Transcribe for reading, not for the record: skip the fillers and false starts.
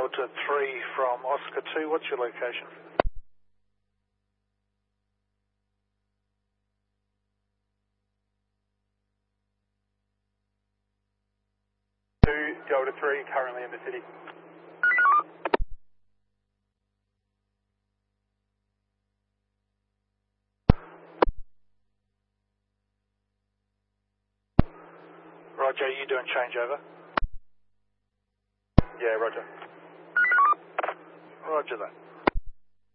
Delta 3 from Oscar 2, what's your location? Delta 3, currently in the city. Roger, you doing changeover? Yeah, roger. Roger that.